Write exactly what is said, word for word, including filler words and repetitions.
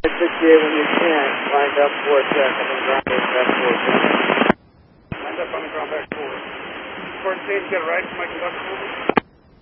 sixty-eight when you can. Lined up for check. I'm on the ground back four check. Lined up on the ground back four. Court stage, got a ride from my conductor over?